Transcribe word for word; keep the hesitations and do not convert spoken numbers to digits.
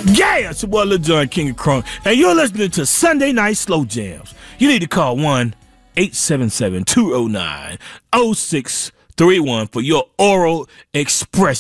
Yeah, it's your boy Lil Jon, King of Crunk, and you're listening to Sunday Night Slow Jams. You need to call one eight seven seven, two oh nine, oh six three one for your oral express.